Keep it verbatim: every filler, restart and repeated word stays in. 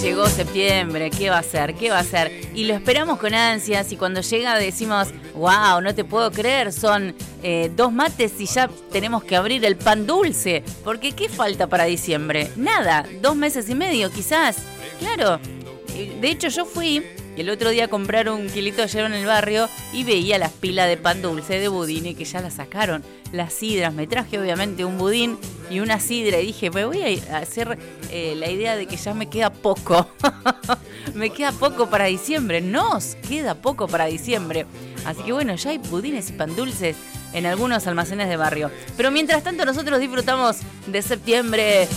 llegó septiembre, ¿qué va a ser? ¿Qué va a ser? Y lo esperamos con ansias y cuando llega decimos, wow, no te puedo creer, son eh, dos mates y ya tenemos que abrir el pan dulce. Porque ¿qué falta para diciembre? Nada, dos meses y medio quizás. Claro, de hecho yo fui el otro día a comprar un kilito de hielo en el barrio y veía las pilas de pan dulce de budines que ya las sacaron. Las sidras, me traje obviamente un budín y una sidra y dije, me voy a hacer eh, la idea de que ya me queda poco. Me queda poco para diciembre, nos queda poco para diciembre. Así que bueno, ya hay budines y pan dulces en algunos almacenes de barrio. Pero mientras tanto nosotros disfrutamos de septiembre.